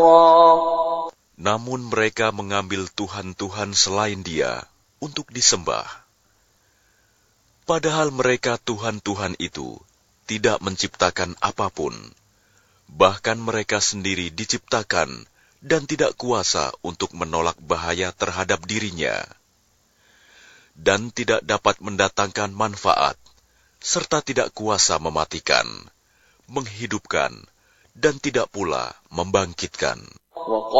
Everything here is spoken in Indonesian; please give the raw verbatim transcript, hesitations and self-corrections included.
Namun mereka mengambil tuhan-tuhan selain Dia untuk disembah. Padahal mereka tuhan-tuhan itu tidak menciptakan apapun. Bahkan mereka sendiri diciptakan dan tidak kuasa untuk menolak bahaya terhadap dirinya. Dan tidak dapat mendatangkan manfaat, serta tidak kuasa mematikan, menghidupkan, dan tidak pula membangkitkan.